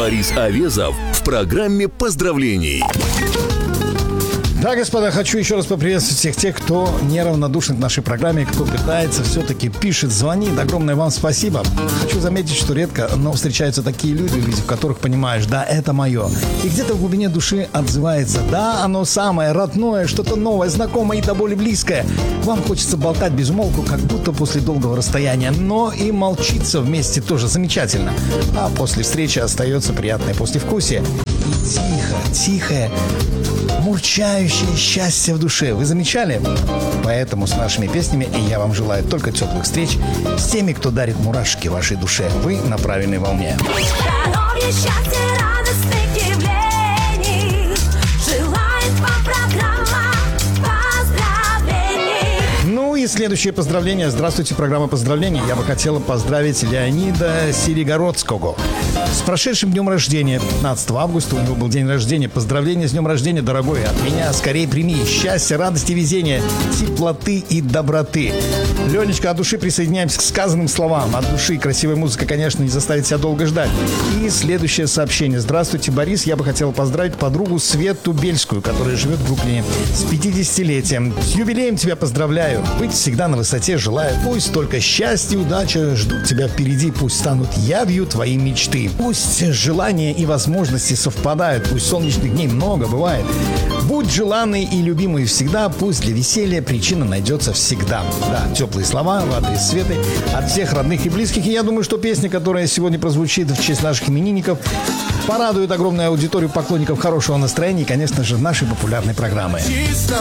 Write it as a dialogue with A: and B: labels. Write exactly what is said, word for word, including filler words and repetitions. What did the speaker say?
A: Борис Овезов в программе поздравлений.
B: Да, господа, хочу еще раз поприветствовать всех тех, кто неравнодушен к нашей программе, кто пытается, все-таки пишет, звонит. Огромное вам спасибо. Хочу заметить, что редко, но встречаются такие люди, в которых понимаешь, да, это мое. И где-то в глубине души отзывается, да, оно самое родное, что-то новое, знакомое и до боли близкое. Вам хочется болтать без умолку, как будто после долгого расстояния, но и молчиться вместе тоже замечательно. А после встречи остается приятное послевкусие. И тихо, тихое, мурчающее счастье в душе. Вы замечали? Поэтому с нашими песнями я вам желаю только теплых встреч с теми, кто дарит мурашки вашей душе. Вы на правильной волне.
C: Здоровья, счастья, радостных явлений желает вам программа поздравлений.
B: Ну и следующее поздравление. Здравствуйте, программа поздравлений. Я бы хотела поздравить Леонида Серегородского с прошедшим днем рождения. пятнадцатого августа у него был день рождения. Поздравления с днем рождения, дорогой. От меня скорее прими счастья, радости, везения, теплоты и доброты. Ленечка, от души присоединяемся к сказанным словам. От души красивая музыка, конечно, не заставит себя долго ждать. И следующее сообщение. Здравствуйте, Борис. Я бы хотел поздравить подругу Свету Бельскую, которая живет в Бруклине, с пятидесятилетием. С юбилеем тебя поздравляю. Быть всегда на высоте желаю. Пусть только счастье и удача ждут тебя впереди. Пусть станут явью твои мечты. Пусть желания и возможности совпадают. Пусть солнечных дней много бывает. Будь желанной и любимой всегда. Пусть для веселья причина найдется всегда. Да, теплые слова в адрес Светы от всех родных и близких. И я думаю, что песня, которая сегодня прозвучит в честь наших именинников, порадует огромную аудиторию поклонников хорошего настроения и, конечно же, нашей популярной программы.
D: Чисто